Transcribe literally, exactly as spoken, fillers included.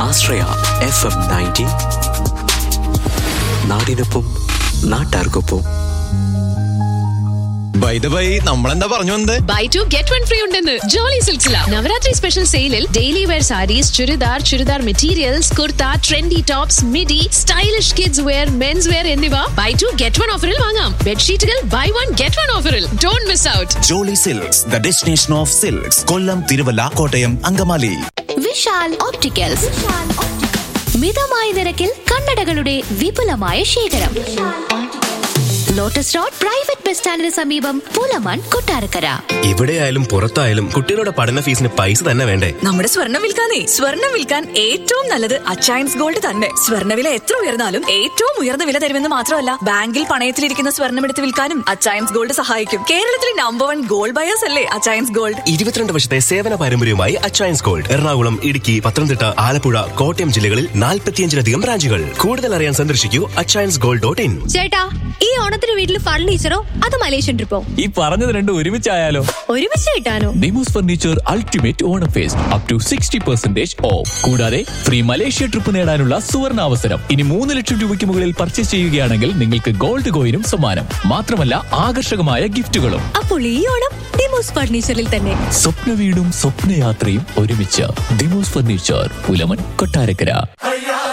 ആശ്രയ F M ninety. നാടിനൊപ്പം നാട്ടാർക്കൊപ്പം. By the by, നമ്മളെന്താ പറഞ്ഞു വന്നത്? By two get one free ഉണ്ടെന്ന് ജോളി സിൽസില നവരാത്രി സ്പെഷ്യൽ സെയിലിൽ daily wear saris, churidar, churidar materials, kurta, trendy tops, midi, stylish kids wear, men's wear എന്നിവ ബൈ ടു ഗെറ്റ് വൺ ഓഫറിൽ വാങ്ങാം. ബെഡ്ഷീറ്റുകൾ ബൈ വൺ ഗെറ്റ് വൺ ഓഫറിൽ. Don't miss out. Jolly silks, the destination of silks. Kollam, Thiruvalla, Kottayam, Angamaly. Vishal opticals, മിതമായ നിരക്കിൽ കണ്ണടകളുടെ വിപുലമായ ശേഖരം. ലോട്ടസ് റോഡ് പ്രൈവറ്റ് ബസ് സ്റ്റാൻഡിന് സമീപം, പുലമൺ, കൊട്ടാരക്കര. എവിടെയായാലും പുറത്തായാലും കുട്ടികളുടെ പഠന ഫീസിന് പൈസ തന്നെ വേണ്ടേ? നമ്മുടെ സ്വർണ്ണം വിൽക്കാനേ സ്വർണ്ണം വിൽക്കാൻ ഏറ്റവും നല്ലത് അച്ചയൻസ് ഗോൾഡ് തന്നെ. സ്വർണ്ണവില എത്ര ഉയർന്നാലും ഏറ്റവും ഉയർന്ന വില തരുമെന്ന് മാത്രമല്ല, ബാങ്കിൽ പണയത്തിലിരിക്കുന്ന സ്വർണ്ണം എടുത്ത് വിൽക്കാനും അച്ചയൻസ് ഗോൾഡ് സഹായിക്കും. കേരളത്തിലെ നമ്പർ വൺ ഗോൾഡ് ബയേഴ്സ് അല്ലേ അച്ചയൻസ് ഗോൾഡ്. ഇരുപത്തിരണ്ട് വർഷത്തെ സേവന പാരമ്പര്യവുമായി അച്ചയൻസ് ഗോൾഡ്. എറണാകുളം, ഇടുക്കി, പത്തനംതിട്ട, ആലപ്പുഴ, കോട്ടയം ജില്ലകളിൽ നാൽപ്പത്തിയഞ്ചിലധികം ബ്രാഞ്ചുകൾ. കൂടുതൽ അറിയാൻ സന്ദർശിക്കൂ അച്ചയൻസ് ഗോൾഡ് ഡോട്ട് ഇൻ. ചേട്ടാ, ഈ ഓണത്തിന് വീട്ടിൽ ഫർണിച്ചറോ അത് മലേഷ്യൻ ട്രിപ്പോ? ഈ പറഞ്ഞത് രണ്ടും ഒരുമിച്ചായാലോ? ഒരുമിച്ച് കിട്ടാനോ? Demos furniture ultimate Onam first up to sixty percentage of. കൂടാതെ ഫ്രീ മലേഷ്യ ട്രിപ്പ് നേടാനുള്ള സുവർണ അവസരം. ഇനി മൂന്ന് ലക്ഷം രൂപയ്ക്ക് മുകളിൽ പർച്ചേസ് ചെയ്യുകയാണെങ്കിൽ നിങ്ങൾക്ക് ഗോൾഡ് കോയിനും സമ്മാനം. മാത്രമല്ല ആകർഷകമായ ഗിഫ്റ്റുകളും. അപ്പോൾ ഈ ഓണം ഡിമോസ് ഫർണിച്ചറിൽ തന്നെ. സ്വപ്ന വീടും സ്വപ്നയാത്രയും ഒരുമിച്ച്. ഡിമോസ് ഫർണിച്ചർ, പുലമൺ, കൊട്ടാരക്കര.